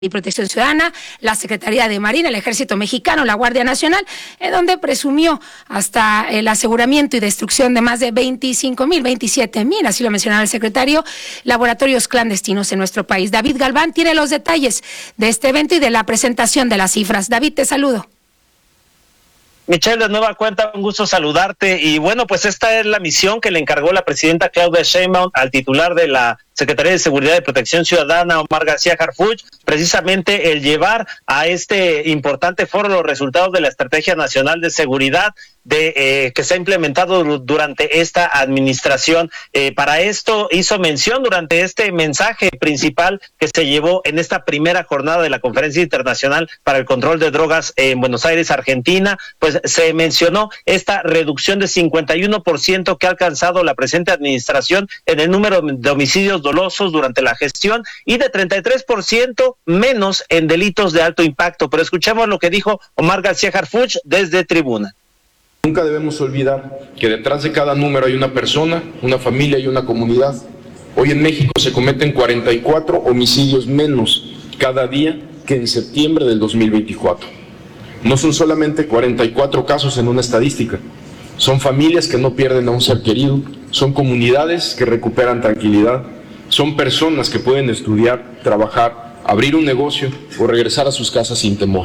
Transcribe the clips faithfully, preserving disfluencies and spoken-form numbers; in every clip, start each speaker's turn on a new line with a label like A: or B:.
A: y Protección Ciudadana, la Secretaría de Marina, el Ejército Mexicano, la Guardia Nacional, en donde presumió hasta el aseguramiento y destrucción de más de veinticinco mil, veintisiete mil, así lo mencionaba el secretario, laboratorios clandestinos en nuestro país. David Galván tiene los detalles de este evento y de la presentación de las cifras. David, te saludo.
B: Michelle, de nueva cuenta, un gusto saludarte. Y bueno, pues esta es la misión que le encargó la presidenta Claudia Sheinbaum al titular de la Secretaría de Seguridad y Protección Ciudadana, Omar García Harfuch, precisamente el llevar a este importante foro los resultados de la Estrategia Nacional de Seguridad de eh, que se ha implementado durante esta administración. Eh, para esto hizo mención durante este mensaje principal que se llevó en esta primera jornada de la Conferencia Internacional para el Control de Drogas en Buenos Aires, Argentina, pues se mencionó esta reducción de cincuenta y uno por ciento que ha alcanzado la presente administración en el número de homicidios dolosos durante la gestión y de treinta y tres por ciento menos en delitos de alto impacto. Pero escuchemos lo que dijo Omar García Harfuch desde tribuna.
C: Nunca debemos olvidar que detrás de cada número hay una persona, una familia y una comunidad. Hoy en México se cometen cuarenta y cuatro homicidios menos cada día que en septiembre del dos mil veinticuatro. No son solamente cuarenta y cuatro casos en una estadística, son familias que no pierden a un ser querido, son comunidades que recuperan tranquilidad, son personas que pueden estudiar, trabajar, abrir un negocio o regresar a sus casas sin temor.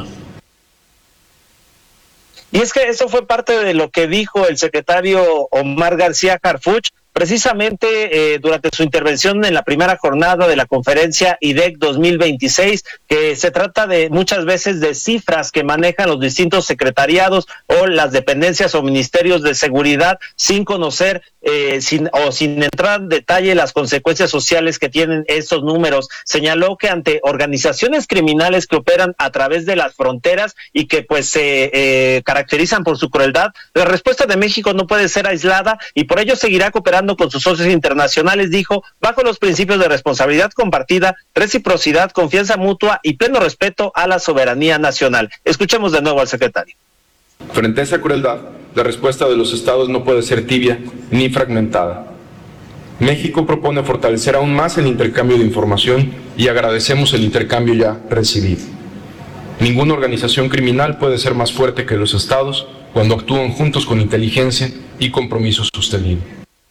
B: Y es que eso fue parte de lo que dijo el secretario Omar García Harfuch, precisamente eh, durante su intervención en la primera jornada de la conferencia I D E C dos mil veintiséis, que se trata de muchas veces de cifras que manejan los distintos secretariados o las dependencias o ministerios de seguridad sin conocer eh, sin, o sin entrar en detalle las consecuencias sociales que tienen estos números. Señaló que ante organizaciones criminales que operan a través de las fronteras y que pues se eh, caracterizan por su crueldad, la respuesta de México no puede ser aislada y por ello seguirá cooperando con sus socios internacionales, dijo, bajo los principios de responsabilidad compartida, reciprocidad, confianza mutua y pleno respeto a la soberanía nacional. Escuchemos de nuevo al secretario.
C: Frente a esa crueldad, la respuesta de los estados no puede ser tibia ni fragmentada. México propone fortalecer aún más el intercambio de información y agradecemos el intercambio ya recibido. Ninguna organización criminal puede ser más fuerte que los estados cuando actúan juntos con inteligencia y compromiso sostenido.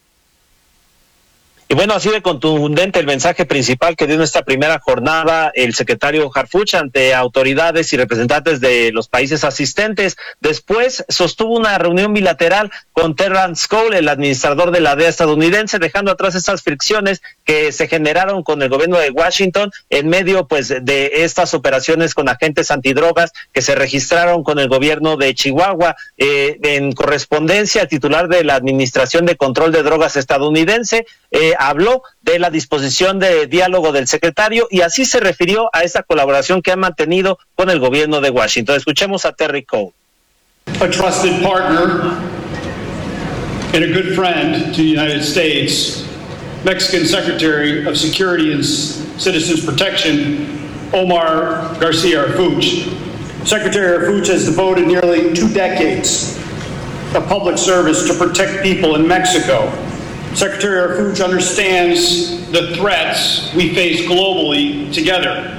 B: Y bueno, así de contundente el mensaje principal que dio en esta primera jornada el secretario Harfuch ante autoridades y representantes de los países asistentes. Después sostuvo una reunión bilateral con Terrence Cole, el administrador de la D E A estadounidense, dejando atrás esas fricciones que se generaron con el gobierno de Washington en medio pues de estas operaciones con agentes antidrogas que se registraron con el gobierno de Chihuahua. Eh, en correspondencia, el titular de la Administración de Control de Drogas estadounidense eh, habló de la disposición de diálogo del secretario y así se refirió a esta colaboración que ha mantenido con el gobierno de Washington. Escuchemos a Terry Cole.
D: A trusted partner and a good friend to the United States, Mexican Secretary of Security and Citizens Protection, Omar Garcia Harfuch. Secretary Harfuch has devoted nearly two decades of public service to protect people in Mexico. Secretary Harfuch understands the threats we face globally together.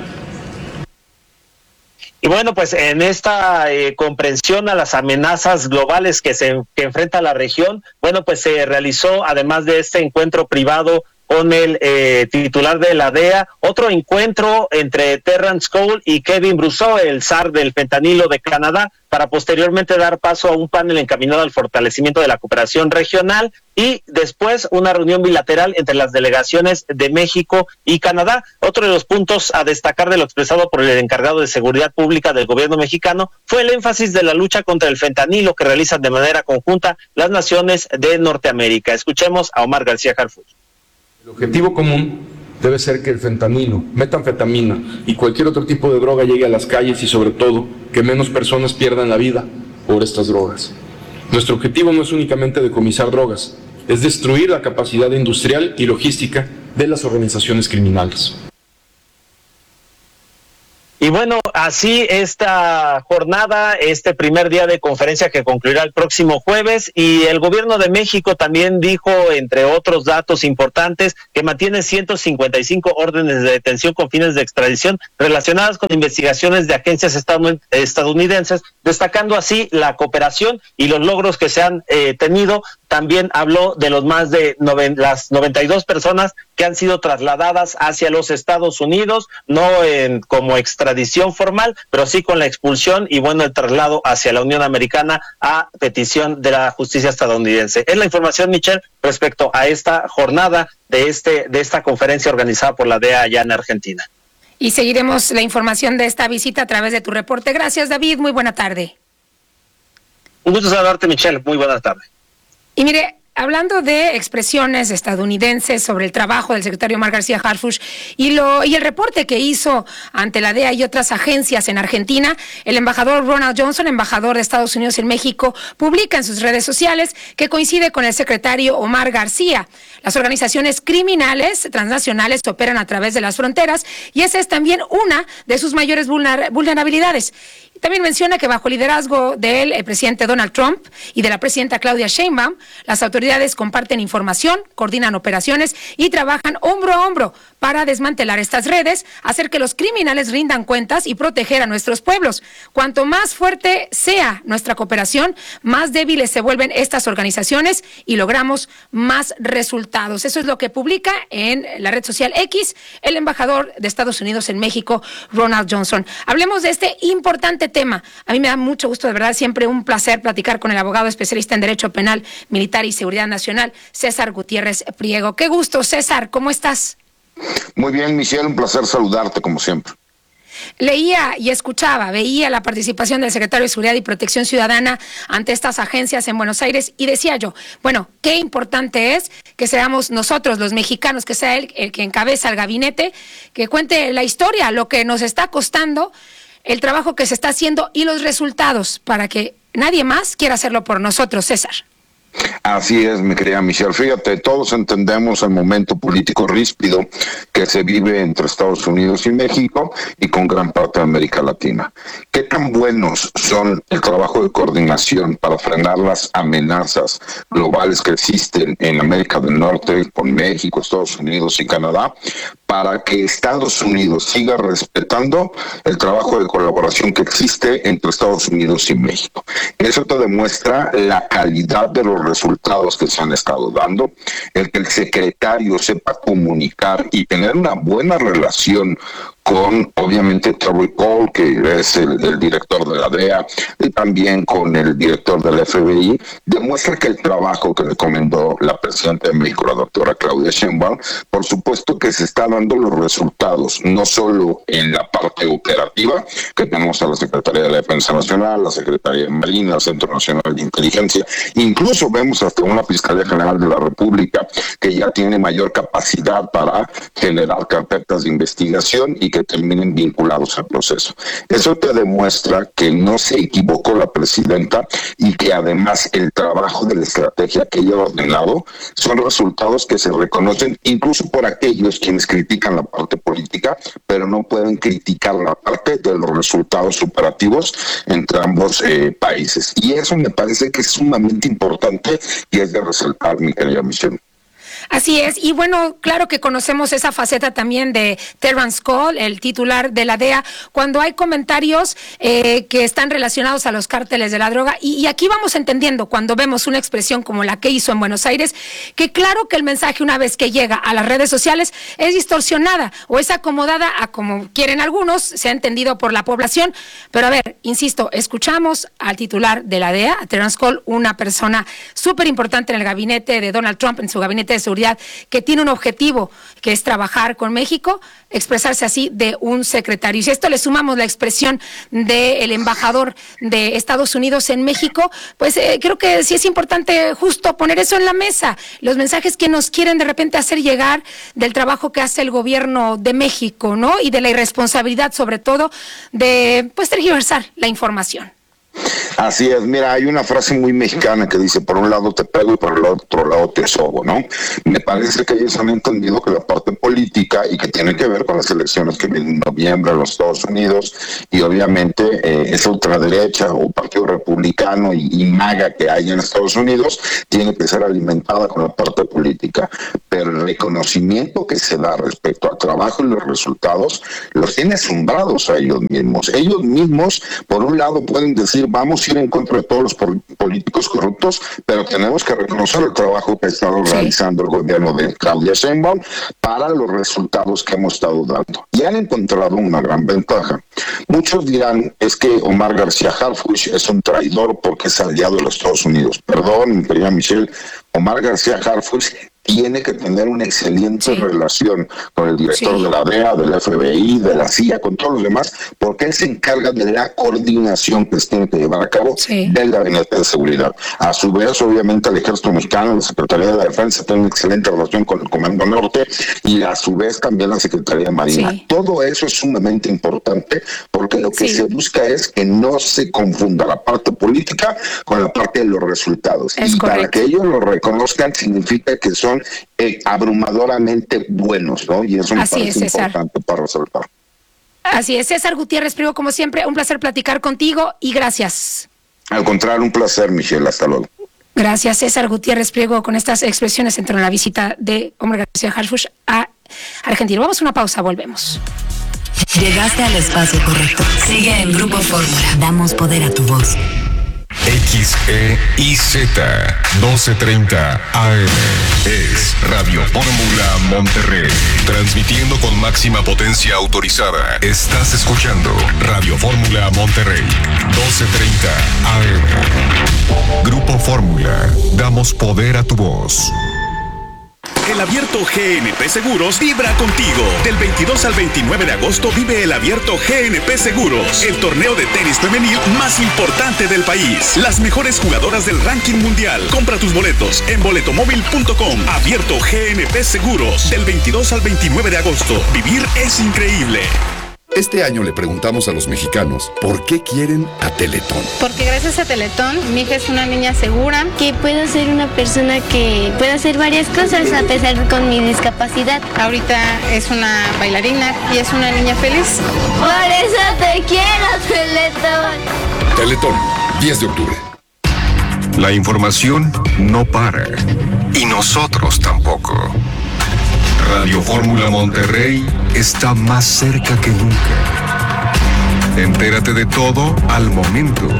B: Y bueno, pues en esta eh, comprensión a las amenazas globales que se que enfrenta la región, bueno, pues se realizó, además de este encuentro privado con el eh, titular de la D E A, otro encuentro entre Terrence Cole y Kevin Brousseau, el zar del fentanilo de Canadá, para posteriormente dar paso a un panel encaminado al fortalecimiento de la cooperación regional y después una reunión bilateral entre las delegaciones de México y Canadá. Otro de los puntos a destacar de lo expresado por el encargado de Seguridad Pública del gobierno mexicano fue el énfasis de la lucha contra el fentanilo que realizan de manera conjunta las naciones de Norteamérica. Escuchemos a Omar García Harfuch.
C: El objetivo común debe ser que el fentanilo, metanfetamina y cualquier otro tipo de droga llegue a las calles y sobre todo que menos personas pierdan la vida por estas drogas. Nuestro objetivo no es únicamente decomisar drogas, es destruir la capacidad industrial y logística de las organizaciones criminales.
B: Y bueno, Así, esta jornada, este primer día de conferencia que concluirá el próximo jueves, y el gobierno de México también dijo, entre otros datos importantes, que mantiene ciento cincuenta y cinco órdenes de detención con fines de extradición relacionadas con investigaciones de agencias estadounidenses, destacando así la cooperación y los logros que se han eh, tenido. También habló de los más de noven, las noventa y dos personas que han sido trasladadas hacia los Estados Unidos, no en, como extradición formal, pero sí con la expulsión y bueno, el traslado hacia la Unión Americana a petición de la justicia estadounidense. Es la información, Michelle, respecto a esta jornada de este de esta conferencia organizada por la D E A allá en Argentina.
A: Y seguiremos la información de esta visita a través de tu reporte. Gracias, David. Muy buena tarde.
B: Un gusto saludarte, Michelle. Muy buena tarde.
A: Y mire, hablando de expresiones estadounidenses sobre el trabajo del secretario Omar García Harfuch y lo y el reporte que hizo ante la D E A y otras agencias en Argentina, el embajador Ronald Johnson, embajador de Estados Unidos en México, publica en sus redes sociales que coincide con el secretario Omar García. Las organizaciones criminales transnacionales operan a través de las fronteras y esa es también una de sus mayores vulnerabilidades. También menciona que bajo el liderazgo del el presidente Donald Trump y de la presidenta Claudia Sheinbaum, las autoridades comparten información, coordinan operaciones y trabajan hombro a hombro para desmantelar estas redes, hacer que los criminales rindan cuentas y proteger a nuestros pueblos. Cuanto más fuerte sea nuestra cooperación, más débiles se vuelven estas organizaciones y logramos más resultados. Eso es lo que publica en la red social X el embajador de Estados Unidos en México, Ronald Johnson. Hablemos de este importante tema. A mí me da mucho gusto, de verdad, siempre un placer platicar con el abogado especialista en Derecho Penal, Militar y Seguridad Nacional, César Gutiérrez Priego. Qué gusto, César, ¿cómo estás?
E: Muy bien, Michelle, un placer saludarte como siempre.
A: Leía y escuchaba, veía la participación del secretario de Seguridad y Protección Ciudadana ante estas agencias en Buenos Aires y decía yo, bueno, qué importante es que seamos nosotros los mexicanos, que sea él el que encabeza el gabinete, que cuente la historia, lo que nos está costando, el trabajo que se está haciendo y los resultados para que nadie más quiera hacerlo por nosotros, César.
E: Así es, mi querida Michelle. Fíjate, todos entendemos el momento político ríspido que se vive entre Estados Unidos y México y con gran parte de América Latina. ¿Qué tan buenos son el trabajo de coordinación para frenar las amenazas globales que existen en América del Norte, con México, Estados Unidos y Canadá, para que Estados Unidos siga respetando el trabajo de colaboración que existe entre Estados Unidos y México? Eso te demuestra la calidad de los resultados que se han estado dando, el que el secretario sepa comunicar y tener una buena relación con, obviamente, Terry Cole, que es el, el director de la D E A, y también con el director del F B I, demuestra que el trabajo que recomendó la presidenta de México, la doctora Claudia Sheinbaum, por supuesto que se está dando los resultados, no solo en la parte operativa, que tenemos a la Secretaría de la Defensa Nacional, la Secretaría de Marina, el Centro Nacional de Inteligencia, incluso vemos hasta una Fiscalía General de la República que ya tiene mayor capacidad para generar carpetas de investigación y que que terminen vinculados al proceso. Eso te demuestra que no se equivocó la presidenta y que además el trabajo de la estrategia que ella ha ordenado son resultados que se reconocen incluso por aquellos quienes critican la parte política, pero no pueden criticar la parte de los resultados operativos entre ambos eh, países. Y eso me parece que es sumamente importante y es de resaltar, mi querida Michelle.
A: Así es, y bueno, claro que conocemos esa faceta también de Terrence Cole, el titular de la D E A, cuando hay comentarios eh, que están relacionados a los cárteles de la droga, y, y aquí vamos entendiendo, cuando vemos una expresión como la que hizo en Buenos Aires, que claro que el mensaje una vez que llega a las redes sociales es distorsionada o es acomodada a como quieren algunos, se ha entendido por la población, pero a ver, insisto, escuchamos al titular de la D E A, a Terrence Cole, una persona súper importante en el gabinete de Donald Trump, en su gabinete de seguridad, que tiene un objetivo, que es trabajar con México, expresarse así de un secretario. Y si a esto le sumamos la expresión del embajador de Estados Unidos en México, pues eh, creo que sí es importante justo poner eso en la mesa, los mensajes que nos quieren de repente hacer llegar del trabajo que hace el gobierno de México, ¿no? Y de la irresponsabilidad, sobre todo, de pues tergiversar la información.
E: Así es, mira, hay una frase muy mexicana que dice, por un lado te pego y por el otro lado te sobo, ¿no? Me parece que ellos han entendido que la parte política y que tiene que ver con las elecciones que vienen en noviembre en los Estados Unidos y obviamente eh, esa ultraderecha o partido republicano y, y MAGA que hay en Estados Unidos tiene que ser alimentada con la parte política, pero el reconocimiento que se da respecto al trabajo y los resultados los tiene asombrados a ellos mismos. Ellos mismos, por un lado, pueden decir, vamos a ir en contra de todos los políticos corruptos, pero tenemos que reconocer el trabajo que ha estado sí. realizando el gobierno de Claudia Sheinbaum para los resultados que hemos estado dando. Y han encontrado una gran ventaja. Muchos dirán, es que Omar García Harfuch es un traidor porque es aliado de los Estados Unidos. Perdón, mi querida Michelle, Omar García Harfuch tiene que tener una excelente sí. relación con el director sí. de la D E A, del F B I, de la C I A, con todos los demás, porque él se encarga de la coordinación que se tiene que llevar a cabo sí. del Gabinete de Seguridad. A su vez, obviamente, el Ejército Mexicano, la Secretaría de la Defensa, tiene una excelente relación con el Comando Norte y a su vez también la Secretaría de Marina. Sí. Todo eso es sumamente importante porque lo que sí. se busca es que no se confunda la parte política con la parte de los resultados.
A: Es
E: y
A: correcto.
E: Para que ellos lo reconozcan significa que son Eh, abrumadoramente buenos, ¿no? Y eso me
A: Así
E: parece
A: es,
E: importante para resaltar.
A: Así es, César Gutiérrez Priego, como siempre, un placer platicar contigo y gracias.
E: Al contrario, un placer, Michelle, hasta luego.
A: Gracias, César Gutiérrez Priego, con estas expresiones entró en la visita de Omar García Harfuch a Argentina. Vamos a una pausa, volvemos.
F: Llegaste al espacio correcto. Sigue en Grupo Fórmula. Damos poder a tu voz.
G: X E I Z doce treinta A M es Radio Fórmula Monterrey, transmitiendo con máxima potencia autorizada. Estás escuchando Radio Fórmula Monterrey, doce treinta A M. Grupo Fórmula, damos poder a tu voz.
H: El Abierto G N P Seguros vibra contigo. Del veintidós al veintinueve de agosto vive el Abierto G N P Seguros, el torneo de tenis femenil más importante del país. Las mejores jugadoras del ranking mundial. Compra tus boletos en boletomóvil punto com. Abierto G N P Seguros, del veintidós al veintinueve de agosto. Vivir es increíble.
I: Este año le preguntamos a los mexicanos por qué quieren a Teletón.
J: Porque gracias a Teletón, mi hija es una niña segura.
K: Que puedo ser una persona que puede hacer varias cosas a pesar con mi discapacidad.
J: Ahorita es una bailarina y es una niña feliz.
K: Por eso te quiero, Teletón.
I: Teletón, diez de octubre.
G: La información no para. Y nosotros tampoco. Radio Fórmula Monterrey está más cerca que nunca. Entérate de todo al momento.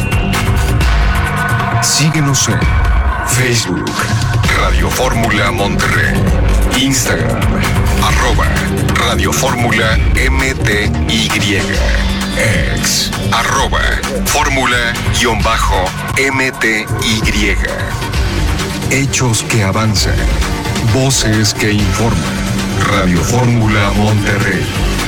G: Síguenos en Facebook, Radio Fórmula Monterrey, Instagram, arroba Radio Fórmula M T Y, ex, arroba Fórmula guión bajo M T Y. Hechos que avanzan, voces que informan. Radio Fórmula Monterrey.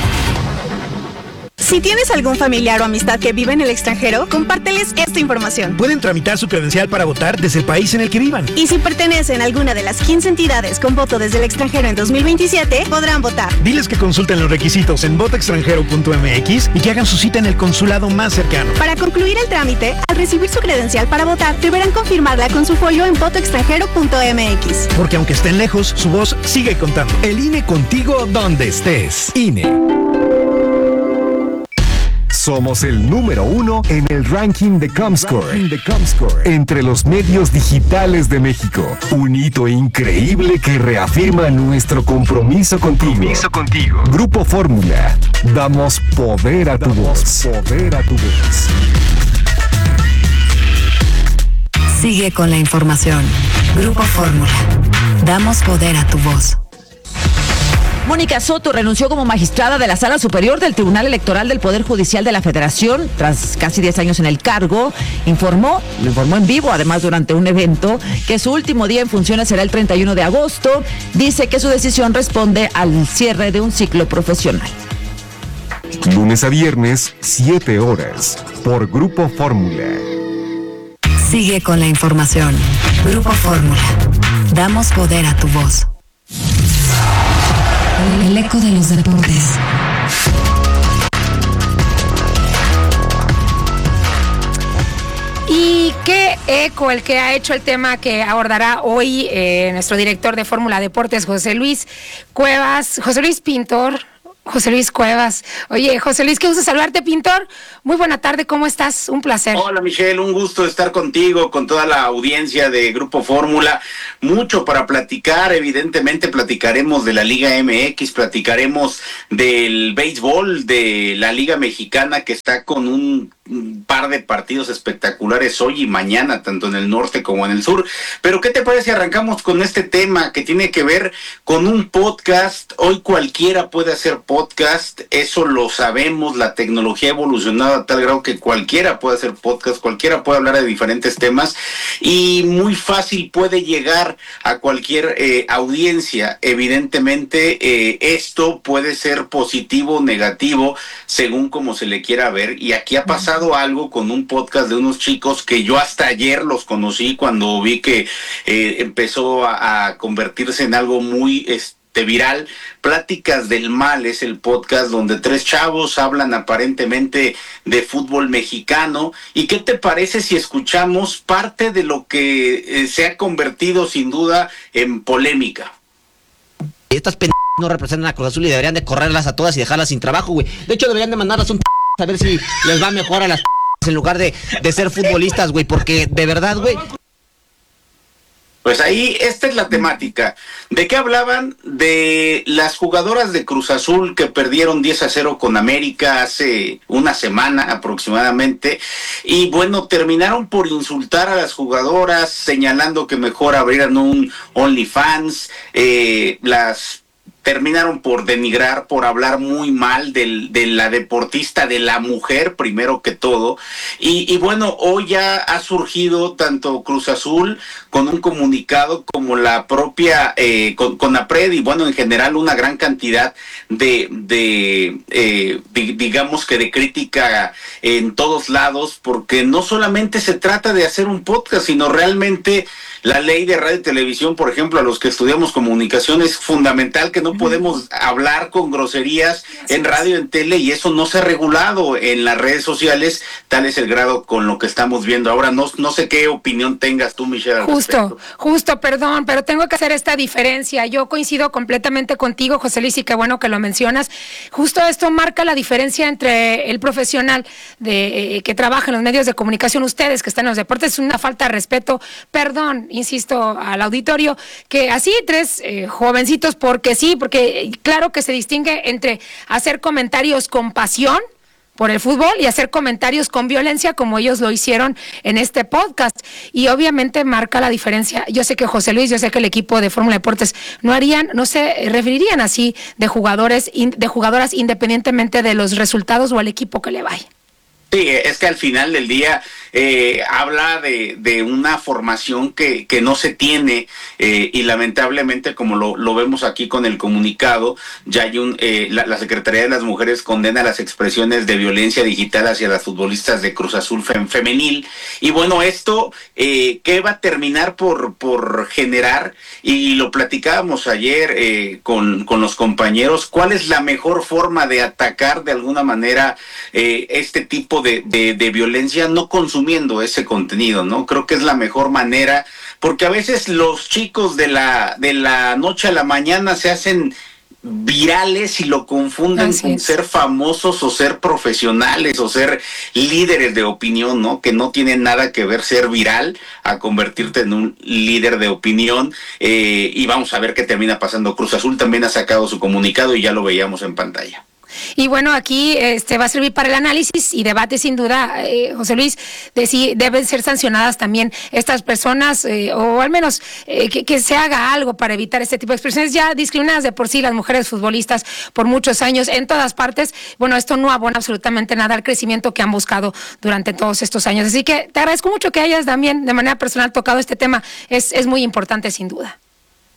L: Si tienes algún familiar o amistad que vive en el extranjero, compárteles esta información.
M: Pueden tramitar su credencial para votar desde el país en el que vivan.
L: Y si pertenecen a alguna de las quince entidades con voto desde el extranjero en dos mil veintisiete, podrán votar.
M: Diles que consulten los requisitos en voto extranjero punto m x y que hagan su cita en el consulado más cercano.
L: Para concluir el trámite, al recibir su credencial para votar, deberán confirmarla con su folio en voto extranjero punto m x.
M: Porque aunque estén lejos, su voz sigue contando.
N: El I N E contigo donde estés. I N E. Somos el número uno en el ranking de Comscore, de Comscore entre los medios digitales de México. Un hito increíble que reafirma nuestro compromiso contigo. Compromiso contigo. Grupo Fórmula. Damos poder a tu voz. Poder a tu voz.
F: Sigue con la información. Grupo Fórmula. Damos poder a tu voz.
O: Mónica Soto renunció como magistrada de la Sala Superior del Tribunal Electoral del Poder Judicial de la Federación tras casi diez años en el cargo. Informó, lo informó en vivo, además durante un evento, que su último día en funciones será el treinta y uno de agosto. Dice que su decisión responde al cierre de un ciclo profesional.
N: Lunes a viernes, siete horas, por Grupo Fórmula.
F: Sigue con la información. Grupo Fórmula. Damos poder a tu voz. El eco de los deportes.
A: Y eco el que ha hecho el tema que abordará hoy eh, nuestro director de Fórmula Deportes, José Luis Cuevas, José Luis Pintor. José Luis Cuevas. Oye, José Luis, qué gusto saludarte, Pintor. Muy buena tarde, ¿cómo estás? Un placer.
P: Hola, Michelle, un gusto estar contigo, con toda la audiencia de Grupo Fórmula. Mucho para platicar, evidentemente platicaremos de la Liga M X, platicaremos del béisbol, de la Liga Mexicana, que está con un un par de partidos espectaculares hoy y mañana, tanto en el norte como en el sur. Pero ¿qué te parece si arrancamos con este tema que tiene que ver con un podcast? Hoy cualquiera puede hacer podcast, eso lo sabemos, la tecnología ha evolucionado a tal grado que cualquiera puede hacer podcast, cualquiera puede hablar de diferentes temas y muy fácil puede llegar a cualquier eh, audiencia. Evidentemente eh, esto puede ser positivo o negativo según como se le quiera ver, y aquí ha pasado algo con un podcast de unos chicos que yo hasta ayer los conocí cuando vi que eh, empezó a, a convertirse en algo muy este, viral. Pláticas del Mal es el podcast donde tres chavos hablan aparentemente de fútbol mexicano. ¿Y qué te parece si escuchamos parte de lo que eh, se ha convertido sin duda en polémica?
Q: Estas pendejas no representan a Cruz Azul y deberían de correrlas a todas y dejarlas sin trabajo, güey. De hecho, deberían de mandarlas un a ver si les va mejor a las en lugar de, de ser futbolistas, güey, porque de verdad, güey.
P: Pues ahí, esta es la temática. ¿De qué hablaban? De las jugadoras de Cruz Azul que perdieron diez a cero con América hace una semana aproximadamente. Y bueno, terminaron por insultar a las jugadoras, señalando que mejor abrieran un OnlyFans. Eh, las terminaron por denigrar, por hablar muy mal del, de la deportista, de la mujer, primero que todo. Y, y bueno, hoy ya ha surgido tanto Cruz Azul con un comunicado como la propia eh, con, CONAPRED y bueno, en general una gran cantidad de, de eh, de, digamos que de crítica en todos lados, porque no solamente se trata de hacer un podcast, sino realmente la ley de radio y televisión, por ejemplo, a los que estudiamos comunicación, es fundamental que no podemos hablar con groserías en radio, en tele, y eso no se ha regulado en las redes sociales. Tal es el grado con lo que estamos viendo ahora. No, no sé qué opinión tengas tú, Michelle.
A: Justo, justo, perdón, pero tengo que hacer esta diferencia. Yo coincido completamente contigo, José Luis, y qué bueno que lo mencionas. Justo esto marca la diferencia entre el profesional de eh, que trabaja en los medios de comunicación, ustedes que están en los deportes. Es una falta de respeto, perdón, insisto, al auditorio, que así tres eh, jovencitos, porque sí, porque claro que se distingue entre hacer comentarios con pasión por el fútbol y hacer comentarios con violencia como ellos lo hicieron en este podcast, y obviamente marca la diferencia. Yo sé que José Luis, yo sé que el equipo de Fórmula Deportes no harían, no se referirían así de jugadores, de jugadoras independientemente de los resultados o al equipo que le vaya.
P: Sí, es que al final del día eh, habla de, de una formación que, que no se tiene eh, y lamentablemente, como lo, lo vemos aquí con el comunicado, ya hay un eh, la, la Secretaría de las Mujeres condena las expresiones de violencia digital hacia las futbolistas de Cruz Azul fem, femenil. Y bueno, esto eh, ¿qué va a terminar por, por generar? Y lo platicábamos ayer eh, con, con los compañeros, ¿cuál es la mejor forma de atacar de alguna manera eh, este tipo De, de, de violencia? No consumiendo ese contenido, ¿no? Creo que es la mejor manera, porque a veces los chicos de la de la noche a la mañana se hacen virales y lo confunden Así con es. ser famosos o ser profesionales o ser líderes de opinión, ¿no? Que no tiene nada que ver ser viral a convertirte en un líder de opinión. Eh, y vamos a ver qué termina pasando. Cruz Azul también ha sacado su comunicado y ya lo veíamos en pantalla.
A: Y bueno, aquí este va a servir para el análisis y debate sin duda, eh, José Luis, de si deben ser sancionadas también estas personas eh, o al menos eh, que, que se haga algo para evitar este tipo de expresiones ya discriminadas de por sí las mujeres futbolistas por muchos años en todas partes. Bueno, esto no abona absolutamente nada al crecimiento que han buscado durante todos estos años. Así que te agradezco mucho que hayas también de manera personal tocado este tema. Es, es muy importante sin duda.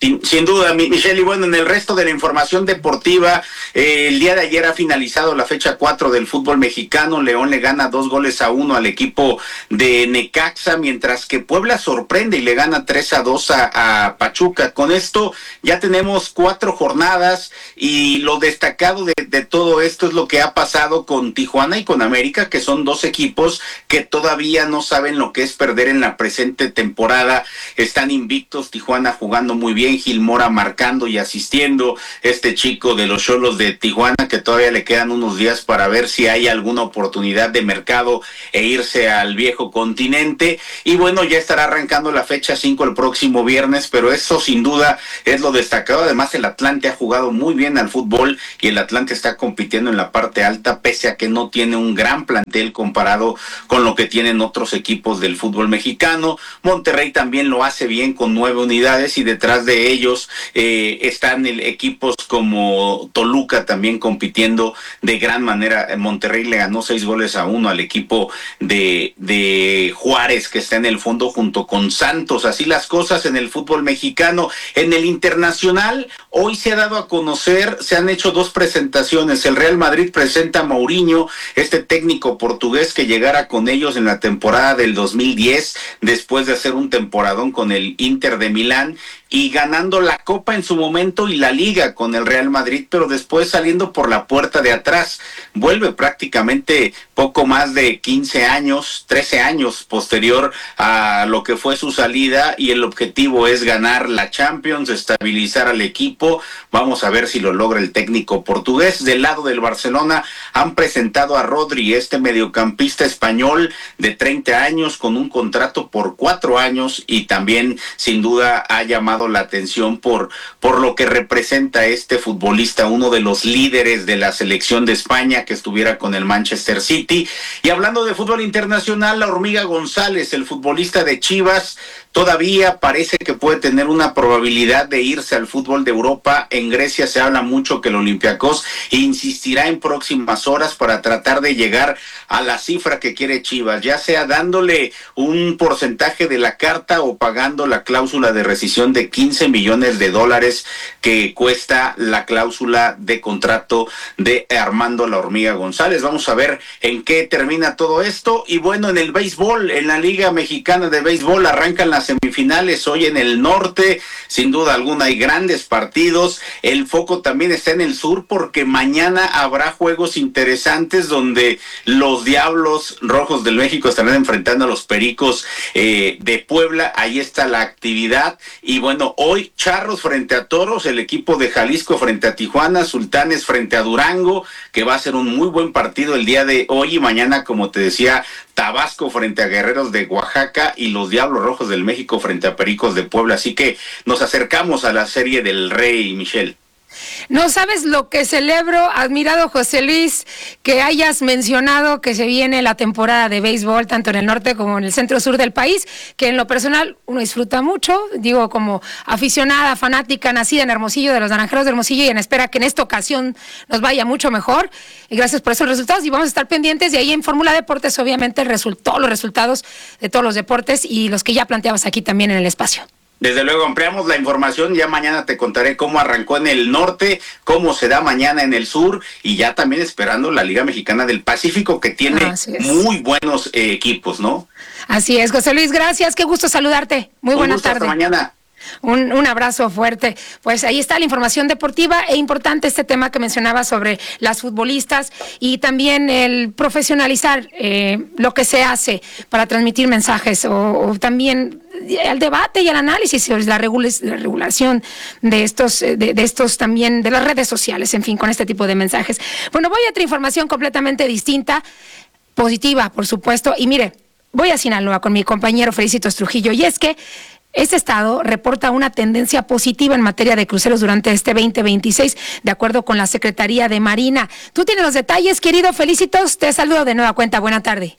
P: Sin, sin duda, Michelle, y bueno, en el resto de la información deportiva, eh, el día de ayer ha finalizado la fecha cuatro del fútbol mexicano. León le gana dos goles a uno al equipo de Necaxa, mientras que Puebla sorprende y le gana tres a dos a, a Pachuca. Con esto ya tenemos cuatro jornadas y lo destacado de, de todo esto es lo que ha pasado con Tijuana y con América, que son dos equipos que todavía no saben lo que es perder en la presente temporada. Están invictos, Tijuana jugando muy bien, Gil Mora marcando y asistiendo, este chico de los Xolos de Tijuana, que todavía le quedan unos días para ver si hay alguna oportunidad de mercado e irse al viejo continente. Y bueno, ya estará arrancando la fecha cinco el próximo viernes, pero eso sin duda es lo destacado. Además, el Atlante ha jugado muy bien al fútbol y el Atlante está compitiendo en la parte alta, pese a que no tiene un gran plantel comparado con lo que tienen otros equipos del fútbol mexicano. Monterrey también lo hace bien con nueve unidades y detrás de ellos eh, están el, equipos como Toluca también compitiendo de gran manera. Monterrey le ganó seis goles a uno al equipo de, de Juárez, que está en el fondo junto con Santos. Así las cosas en el fútbol mexicano. En el internacional, hoy se ha dado a conocer, se han hecho dos presentaciones. El Real Madrid presenta a Mourinho, este técnico portugués que llegara con ellos en la temporada del dos mil diez, después de hacer un temporadón con el Inter de Milán y ganando la Copa en su momento y la Liga con el Real Madrid, pero después saliendo por la puerta de atrás. Vuelve prácticamente poco más de quince años, trece años posterior a lo que fue su salida, y el objetivo es ganar la Champions, estabilizar al equipo. Vamos a ver si lo logra el técnico portugués. Del lado del Barcelona han presentado a Rodri, este mediocampista español de treinta años con un contrato por cuatro años, y también sin duda ha llamado la atención por, por lo que representa este futbolista, uno de los líderes de la selección de España, que estuviera con el Manchester City. Y hablando de fútbol internacional, la Hormiga González, el futbolista de Chivas, todavía parece que puede tener una probabilidad de irse al fútbol de Europa. En Grecia se habla mucho que el Olympiacos insistirá en próximas horas para tratar de llegar a la cifra que quiere Chivas, ya sea dándole un porcentaje de la carta o pagando la cláusula de rescisión de quince millones de dólares que cuesta la cláusula de contrato de Armando La Hormiga González. Vamos a ver en qué termina todo esto. Y bueno, en el béisbol, en la Liga Mexicana de Béisbol arrancan las semifinales hoy en el norte. Sin duda alguna hay grandes partidos. El foco también está en el sur, porque mañana habrá juegos interesantes donde los Diablos Rojos del México estarán enfrentando a los Pericos eh, de Puebla. Ahí está la actividad. Y bueno, hoy Charros frente a Toros, el equipo de Jalisco frente a Tijuana, Sultanes frente a Durango, que va a ser un muy buen partido el día de hoy. Y mañana, como te decía, Tabasco frente a Guerreros de Oaxaca y los Diablos Rojos del México frente a Pericos de Puebla. Así que nos acercamos a la Serie del Rey, Michelle.
A: No sabes lo que celebro, admirado José Luis, que hayas mencionado que se viene la temporada de béisbol tanto en el norte como en el centro sur del país, que en lo personal uno disfruta mucho, digo, como aficionada, fanática, nacida en Hermosillo, de los Naranjeros de Hermosillo, y en espera que en esta ocasión nos vaya mucho mejor. Y gracias por esos resultados, y vamos a estar pendientes de ahí en Fórmula Deportes, obviamente, result- todos los resultados de todos los deportes y los que ya planteabas aquí también en el espacio.
P: Desde luego, ampliamos la información. Ya mañana te contaré cómo arrancó en el norte, cómo se da mañana en el sur, y ya también esperando la Liga Mexicana del Pacífico, que tiene muy buenos eh, equipos, ¿no?
A: Así es, José Luis, gracias. Qué gusto saludarte. Muy buena tarde.
P: Hasta mañana.
A: Un, un abrazo fuerte. Pues ahí está la información deportiva, e importante este tema que mencionaba sobre las futbolistas y también el profesionalizar eh, lo que se hace para transmitir mensajes, o, o también el debate y el análisis sobre la, regula- la regulación de estos, de, de estos también, de las redes sociales, en fin, con este tipo de mensajes. Bueno, voy a otra información completamente distinta, positiva, por supuesto, y mire, voy a Sinaloa con mi compañero Felicitos Trujillo, y es que este estado reporta una tendencia positiva en materia de cruceros durante este veinte veintiséis, de acuerdo con la Secretaría de Marina. Tú tienes los detalles, querido Felicitos, te saludo de nueva cuenta, buena tarde.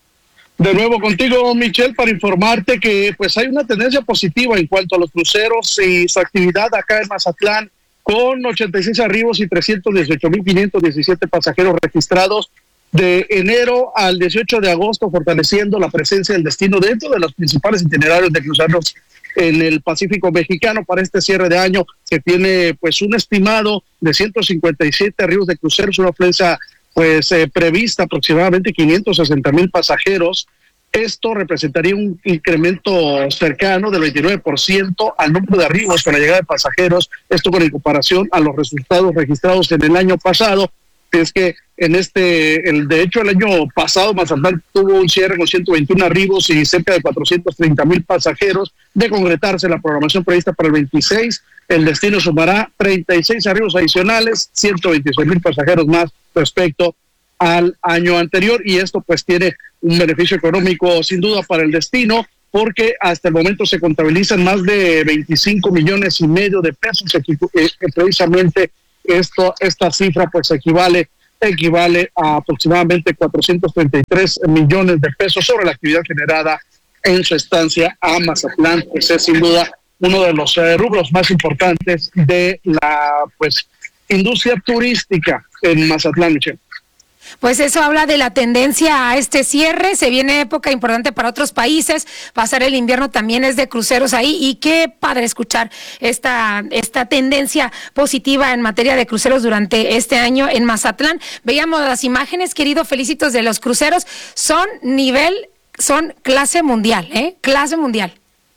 R: De nuevo contigo, Michelle, para informarte que pues hay una tendencia positiva en cuanto a los cruceros y su actividad acá en Mazatlán, con ochenta y seis arribos y trescientos dieciocho mil quinientos diecisiete pasajeros registrados de enero al dieciocho de agosto, fortaleciendo la presencia del destino dentro de los principales itinerarios de cruceros en el Pacífico mexicano. Para este cierre de año se tiene pues un estimado de ciento cincuenta y siete arribos de cruceros, una afluencia pues eh, prevista aproximadamente quinientos sesenta mil pasajeros. Esto representaría un incremento cercano del veintinueve por ciento al número de arribos con la llegada de pasajeros, esto con en comparación a los resultados registrados en el año pasado. Es que en este, el, de hecho el año pasado Mazatlán tuvo un cierre con ciento veintiuno arribos y cerca de cuatrocientos treinta mil pasajeros. De concretarse la programación prevista para el veintiséis, el destino sumará treinta y seis arribos adicionales, ciento veintiséis mil pasajeros más respecto al año anterior, y esto pues tiene un beneficio económico sin duda para el destino, porque hasta el momento se contabilizan más de veinticinco millones y medio de pesos, que precisamente esto, esta cifra pues equivale, equivale a aproximadamente cuatrocientos treinta y tres millones de pesos sobre la actividad generada en su estancia a Mazatlán. Pues es sin duda uno de los eh, rubros más importantes de la pues industria turística en Mazatlán, Michelle.
A: Pues eso habla de la tendencia a este cierre. Se viene época importante para otros países. Pasar el invierno también es de cruceros ahí, y qué padre escuchar esta, esta tendencia positiva en materia de cruceros durante este año en Mazatlán. Veíamos las imágenes, querido Felicitos, de los cruceros. Son nivel, son clase mundial, ¿eh? Clase mundial.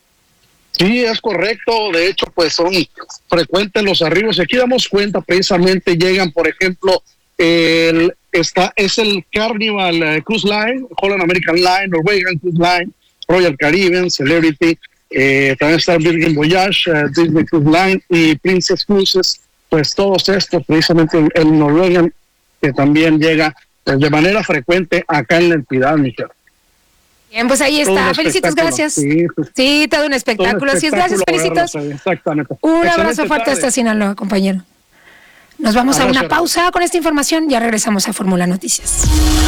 R: Sí, es correcto. De hecho, pues son frecuentes los arribos. Aquí damos cuenta, precisamente llegan, por ejemplo, el Está, es el Carnival Cruise Line, Holland American Line, Norwegian Cruise Line, Royal Caribbean, Celebrity, eh, también está Virgin Voyage, uh, Disney Cruise Line y Princess Cruises. Pues todos estos, precisamente el, el Norwegian, que también llega pues, de manera frecuente acá en la entidad, Michelle.
A: Bien, pues ahí está. Felicitos, gracias. Sí, pues, sí, todo un espectáculo. Así es, gracias, Felicitos.
R: Exactamente.
A: Un
R: Excelente
A: abrazo fuerte
R: tarde.
A: hasta Sinaloa, compañero. Nos vamos a una pausa con esta información, ya regresamos a Fórmula Noticias.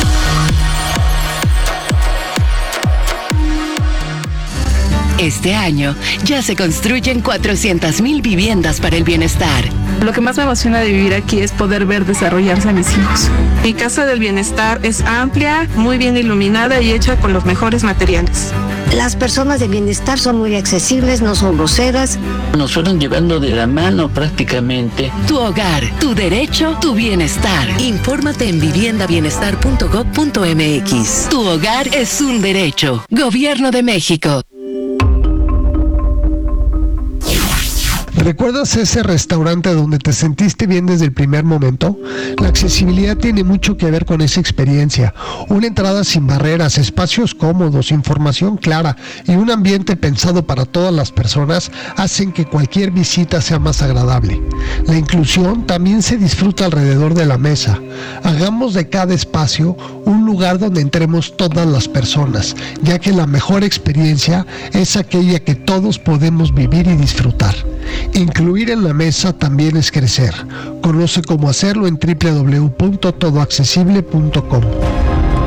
S: Este año ya se construyen cuatrocientas mil viviendas para el bienestar.
T: Lo que más me emociona de vivir aquí es poder ver desarrollarse a mis hijos. Mi casa del bienestar es amplia, muy bien iluminada y hecha con los mejores materiales.
U: Las personas de bienestar son muy accesibles, no son groseras.
V: Nos fueron llevando de la mano prácticamente.
S: Tu hogar, tu derecho, tu bienestar. Infórmate en vivienda bienestar punto gob punto eme equis. Tu hogar es un derecho. Gobierno de México.
W: ¿Recuerdas ese restaurante donde te sentiste bien desde el primer momento? La accesibilidad tiene mucho que ver con esa experiencia. Una entrada sin barreras, espacios cómodos, información clara y un ambiente pensado para todas las personas hacen que cualquier visita sea más agradable. La inclusión también se disfruta alrededor de la mesa. Hagamos de cada espacio un lugar donde entremos todas las personas, ya que la mejor experiencia es aquella que todos podemos vivir y disfrutar. Incluir en la mesa también es crecer. Conoce cómo hacerlo en doble u doble u doble u punto todo accesible punto com.